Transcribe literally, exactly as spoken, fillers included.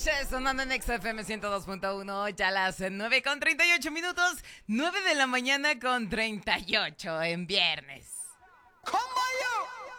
noches, sonando en X F M ciento dos punto uno, ya las nueve con treinta y ocho minutos, nueve de la mañana con treinta y ocho en viernes. Come on, you.